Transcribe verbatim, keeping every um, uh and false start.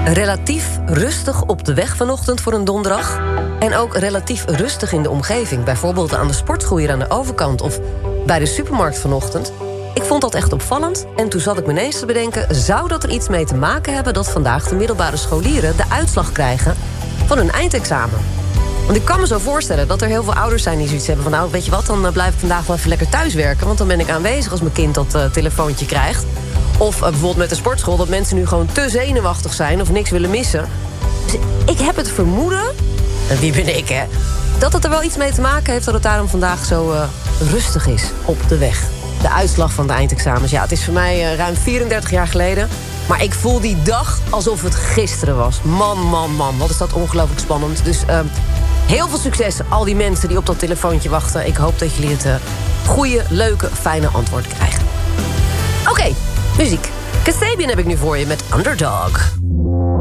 Relatief rustig op de weg vanochtend voor een donderdag. En ook relatief rustig in de omgeving. Bijvoorbeeld aan de sportschool hier aan de overkant of bij de supermarkt vanochtend. Ik vond dat echt opvallend. En toen zat ik me ineens te bedenken, zou dat er iets mee te maken hebben dat vandaag de middelbare scholieren de uitslag krijgen van hun eindexamen? Want ik kan me zo voorstellen dat er heel veel ouders zijn die zoiets hebben van, nou, weet je wat, dan blijf ik vandaag wel even lekker thuis werken, want dan ben ik aanwezig als mijn kind dat uh, telefoontje krijgt. Of uh, bijvoorbeeld met de sportschool, dat mensen nu gewoon te zenuwachtig zijn of niks willen missen. Dus ik heb het vermoeden, en wie ben ik, hè, dat het er wel iets mee te maken heeft dat het daarom vandaag zo uh, rustig is op de weg. De uitslag van de eindexamens. Ja, het is voor mij uh, ruim vierendertig jaar geleden. Maar ik voel die dag alsof het gisteren was. Man, man, man. Wat is dat ongelooflijk spannend. Dus uh, heel veel succes, al die mensen die op dat telefoontje wachten. Ik hoop dat jullie het uh, goede, leuke, fijne antwoord krijgen. Oké, okay, muziek. Kasabian heb ik nu voor je met Underdog.